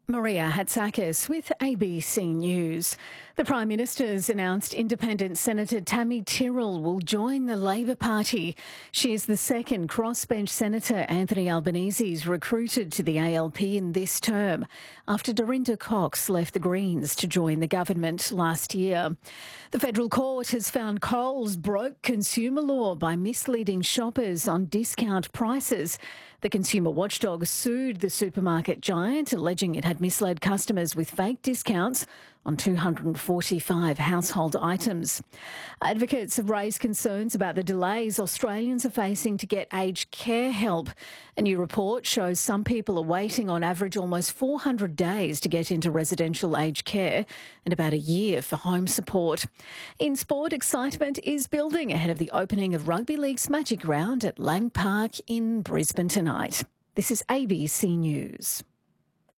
Maria Hatzakis with ABC News. The Prime Minister's announced independent Senator Tammy Tyrrell will join the Labor Party. She is the second crossbench Senator Anthony Albanese's recruited to the ALP in this term, after Dorinda Cox left the Greens to join the government last year. The Federal Court has found Coles broke consumer law by misleading shoppers on discount prices. The consumer watchdog sued the supermarket giant, alleging it had misled customers with fake discounts on 245 household items. Advocates have raised concerns about the delays Australians are facing to get aged care help. A new report shows some people are waiting on average almost 400 days to get into residential aged care and about a year for home support. In sport, excitement is building ahead of the opening of Rugby League's Magic Round at Lang Park in Brisbane tonight. This is ABC News.